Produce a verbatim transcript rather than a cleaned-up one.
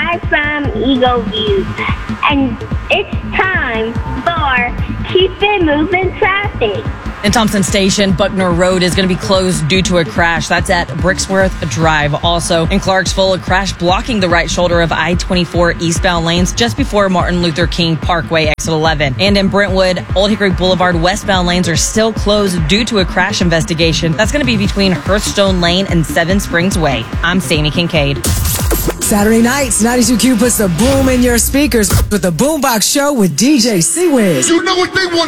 live from Eagle View, and it's time for Keep It Moving Traffic. In Thompson Station, Buckner Road is going to be closed due to a crash. That's at Brixworth Drive. Also, in Clarksville, a crash blocking the right shoulder of I twenty-four eastbound lanes just before Martin Luther King Parkway, exit eleven. And in Brentwood, Old Hickory Boulevard westbound lanes are still closed due to a crash investigation. That's going to be between Hearthstone Lane and Seven Springs Way. I'm Sammy Kincaid. Saturday nights, ninety-two Q puts the boom in your speakers with the Boombox Show with D J C-Wiz. You know what they want.